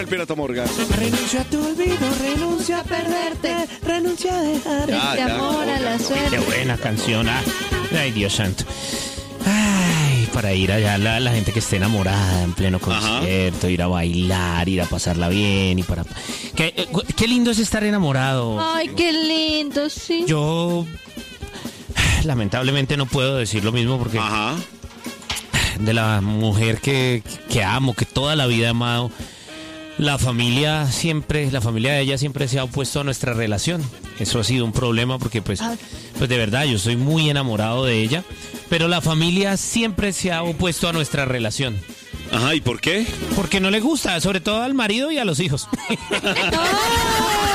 el Pirata Morgan. Renuncia a tu olvido, renuncia a perderte, renuncia a dejar este amor a la suerte. Qué buena canción. Ay, Dios santo. Ay, para ir allá la gente que esté enamorada en pleno concierto, ir a bailar, ir a pasarla bien y para... Qué lindo es estar enamorado. Ay, qué lindo, sí. Yo lamentablemente no puedo decir lo mismo porque de la mujer que amo, que toda la vida he amado, la familia de ella siempre se ha opuesto a nuestra relación. Eso ha sido un problema porque pues de verdad yo soy muy enamorado de ella, pero la familia siempre se ha opuesto a nuestra relación. Ajá, ¿y por qué? Porque no le gusta, sobre todo al marido y a los hijos.